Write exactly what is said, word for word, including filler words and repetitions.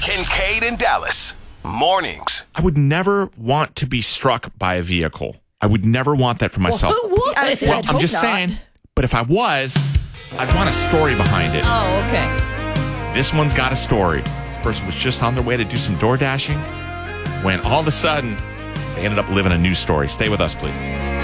Kincaid and Dallas. Mornings. I would never want to be struck by a vehicle. I would never want that for myself. Who would? I said, Well, I'd I'm hope just not. saying. But if I was, I'd want a story behind it. Oh, okay. This one's got a story. This person was just on their way to do some door dashing when all of a sudden they ended up living a news story. Stay with us, please.